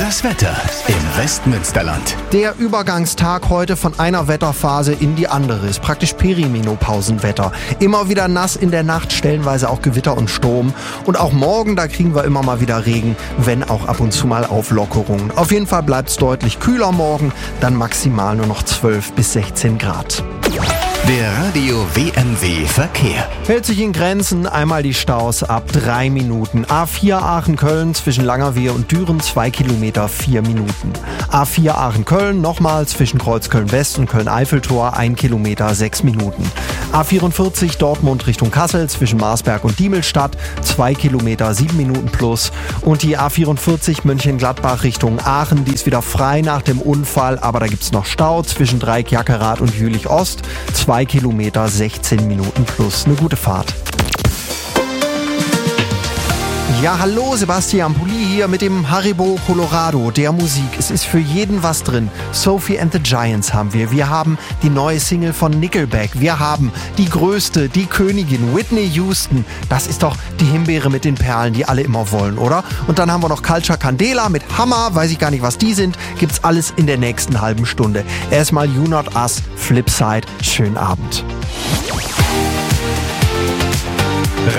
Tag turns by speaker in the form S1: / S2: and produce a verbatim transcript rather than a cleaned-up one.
S1: Das Wetter im Westmünsterland.
S2: Der Übergangstag heute von einer Wetterphase in die andere ist praktisch Perimenopausenwetter. Immer wieder nass in der Nacht, stellenweise auch Gewitter und Sturm. Und auch morgen, da kriegen wir immer mal wieder Regen, wenn auch ab und zu mal Auflockerungen. Auf jeden Fall bleibt es deutlich kühler morgen, dann maximal nur noch zwölf bis sechzehn Grad.
S1: Der Radio W M W Verkehr.
S2: Hält sich in Grenzen, einmal die Staus ab drei Minuten. A vier Aachen-Köln zwischen Langerwehe und Düren zwei Kilometer, vier Minuten. A vier Aachen-Köln nochmal zwischen Kreuzköln-West und Köln-Eiffeltor ein Kilometer, sechs Minuten. A vierundvierzig Dortmund Richtung Kassel zwischen Marsberg und Diemelstadt zwei Kilometer, sieben Minuten plus. Und die A vierundvierzig Mönchengladbach Richtung Aachen, die ist wieder frei nach dem Unfall, aber da gibt's noch Stau zwischen Dreieck-Jackerath und Jülich-Ost. zwei Kilometer, sechzehn Minuten plus. Eine gute Fahrt. Ja, hallo, Sebastian Pulli hier mit dem Haribo Colorado der Musik. Es ist für jeden was drin. Sophie and the Giants haben wir. Wir haben die neue Single von Nickelback. Wir haben die größte, die Königin, Whitney Houston. Das ist doch die Himbeere mit den Perlen, die alle immer wollen, oder? Und dann haben wir noch Culture Candela mit Hammer. Weiß ich gar nicht, was die sind. Gibt's alles in der nächsten halben Stunde. Erstmal You Not Us, Flipside. Schönen Abend.